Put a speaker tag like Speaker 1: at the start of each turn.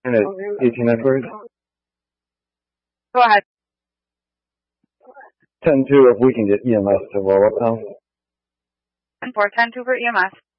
Speaker 1: And at ET first.
Speaker 2: Go ahead.
Speaker 1: 10-2 if we can get EMS to roll up now.
Speaker 2: 10-4, 10-2 for EMS.